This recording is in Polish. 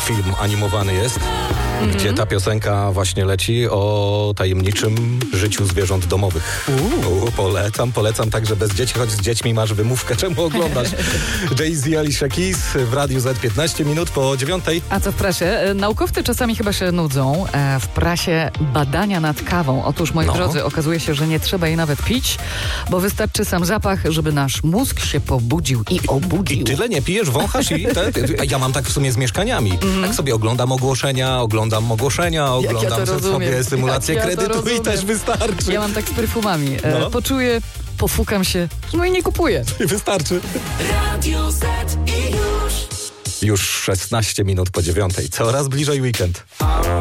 film animowany jest, gdzie ta piosenka właśnie leci o tajemniczym życiu zwierząt domowych. Polecam także bez dzieci, choć z dziećmi masz wymówkę, czemu oglądasz. Jay-Z i Alicia Keys w Radiu Z 15 minut po 9:00. A co w prasie? Naukowcy czasami chyba się nudzą. W prasie badania nad kawą. Otóż, moi drodzy, okazuje się, że nie trzeba jej nawet pić, bo wystarczy sam zapach, żeby nasz mózg się pobudził i obudził. I tyle nie pijesz, wąchasz i ja mam tak w sumie z mieszkaniami. Tak sobie oglądam ogłoszenia, oglądam sobie symulację kredytu i też wystarczy. Ja mam tak z perfumami. Poczuję, pofukam się, no i nie kupuję. I wystarczy. Radio Z i już. Już 16 minut po 9:00. Coraz bliżej weekend.